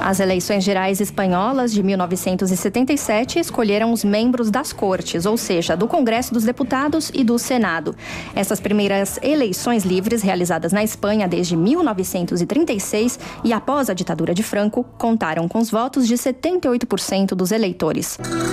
As eleições gerais espanholas de 1977 escolheram os membros das cortes, ou seja, do Congresso dos Deputados e do Senado. Essas primeiras eleições livres realizadas na Espanha desde 1936 e após a ditadura de Franco contaram com os votos de 78% dos eleitores.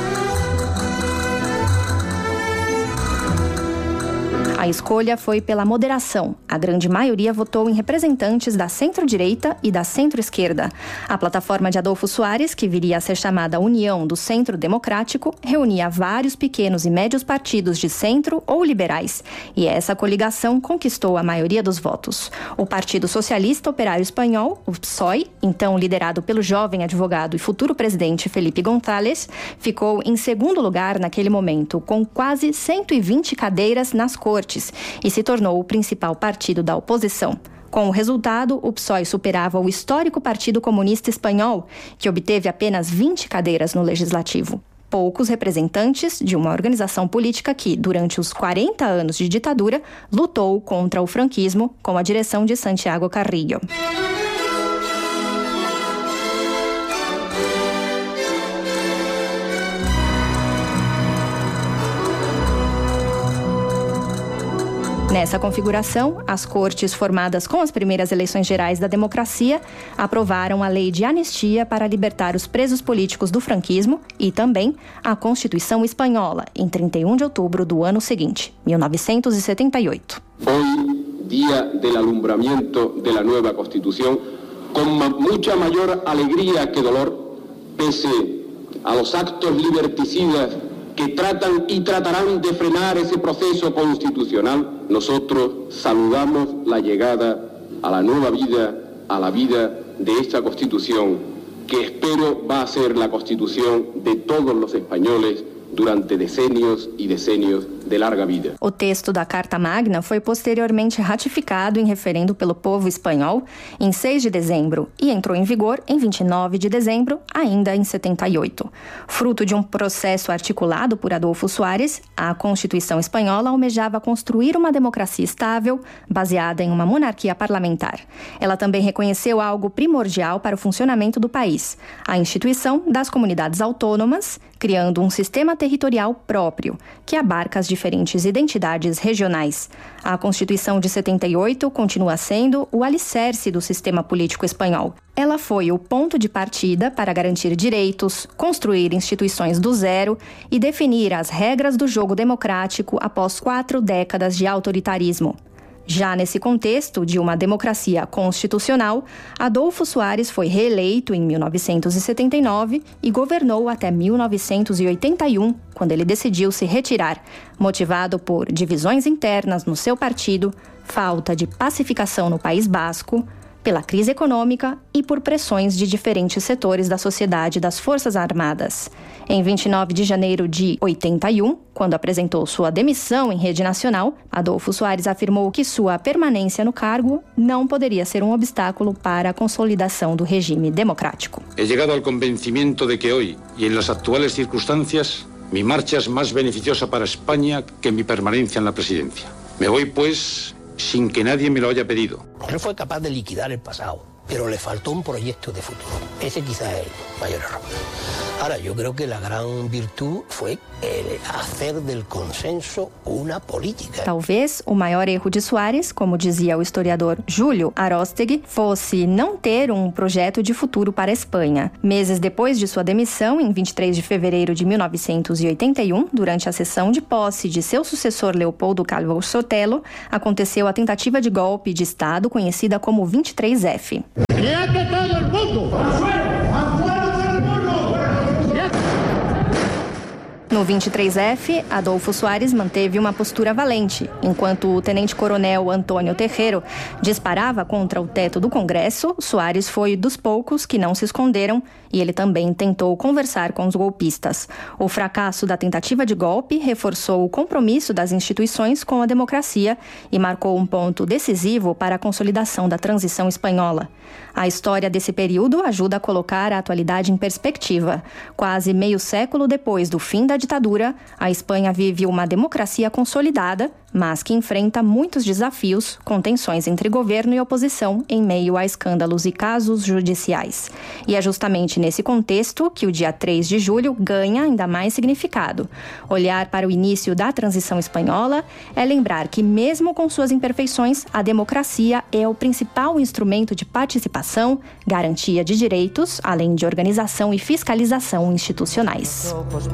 A escolha foi pela moderação. A grande maioria votou em representantes da centro-direita e da centro-esquerda. A plataforma de Adolfo Suárez, que viria a ser chamada União do Centro Democrático, reunia vários pequenos e médios partidos de centro ou liberais. E essa coligação conquistou a maioria dos votos. O Partido Socialista Operário Espanhol, o PSOE, então liderado pelo jovem advogado e futuro presidente Felipe González, ficou em segundo lugar naquele momento, com quase 120 cadeiras nas cortes, e se tornou o principal partido da oposição. Com o resultado, o PSOE superava o histórico Partido Comunista Espanhol, que obteve apenas 20 cadeiras no Legislativo. Poucos representantes de uma organização política que, durante os 40 anos de ditadura, lutou contra o franquismo com a direção de Santiago Carrillo. Nessa configuração, as cortes formadas com as primeiras eleições gerais da democracia aprovaram a lei de anistia para libertar os presos políticos do franquismo e também a Constituição Espanhola, em 31 de outubro do ano seguinte, 1978. Hoy, dia del alumbramiento de la nueva Constitución, con mucha mayor alegría que dolor, pese a los actos liberticidas que tratan y tratarán de frenar ese proceso constitucional, nosotros saludamos la llegada a la nueva vida, a la vida de esta Constitución, que espero va a ser la Constitución de todos los españoles durante decênios e decênios de larga vida. O texto da Carta Magna foi posteriormente ratificado em referendo pelo povo espanhol em 6 de dezembro e entrou em vigor em 29 de dezembro, ainda em 78. Fruto de um processo articulado por Adolfo Suárez, a Constituição Espanhola almejava construir uma democracia estável, baseada em uma monarquia parlamentar. Ela também reconheceu algo primordial para o funcionamento do país: a instituição das comunidades autônomas, criando um sistema territorial próprio, que abarca as diferentes identidades regionais. A Constituição de 78 continua sendo o alicerce do sistema político espanhol. Ela foi o ponto de partida para garantir direitos, construir instituições do zero e definir as regras do jogo democrático após 4 décadas de autoritarismo. Já nesse contexto de uma democracia constitucional, Adolfo Suárez foi reeleito em 1979 e governou até 1981, quando ele decidiu se retirar, motivado por divisões internas no seu partido, falta de pacificação no País Basco, pela crise econômica e por pressões de diferentes setores da sociedade e das Forças Armadas. Em 29 de janeiro de 81, quando apresentou sua demissão em rede nacional, Adolfo Suárez afirmou que sua permanência no cargo não poderia ser um obstáculo para a consolidação do regime democrático. He chegado ao convencimento de que hoje e em las atuales circunstâncias, mi marcha es más beneficiosa para España que mi permanencia en la presidencia. Me voy, pues, sin que nadie me lo haya pedido. Él fue capaz de liquidar el pasado, pero le faltó un proyecto de futuro. Ese quizás es el mayor error. Ahora, yo creo que la gran virtud fue hacer del consenso una política. Talvez o maior erro de Suárez, como dizia o historiador Júlio Aróstegui, fosse não ter um projeto de futuro para a Espanha. Meses depois de sua demissão, em 23 de fevereiro de 1981, durante a sessão de posse de seu sucessor Leopoldo Calvo Sotelo, aconteceu a tentativa de golpe de Estado conhecida como 23F. ¡Quieto todo el mundo! No 23F, Adolfo Suárez manteve uma postura valente, enquanto o tenente-coronel Antônio Terreiro disparava contra o teto do Congresso. Suárez foi dos poucos que não se esconderam e ele também tentou conversar com os golpistas. O fracasso da tentativa de golpe reforçou o compromisso das instituições com a democracia e marcou um ponto decisivo para a consolidação da transição espanhola. A história desse período ajuda a colocar a atualidade em perspectiva. Quase meio século depois do fim da ditadura, a Espanha vive uma democracia consolidada, mas que enfrenta muitos desafios, com tensões entre governo e oposição em meio a escândalos e casos judiciais. E é justamente nesse contexto que o dia 3 de julho ganha ainda mais significado. Olhar para o início da transição espanhola é lembrar que, mesmo com suas imperfeições, a democracia é o principal instrumento de participação, garantia de direitos, além de organização e fiscalização institucionais.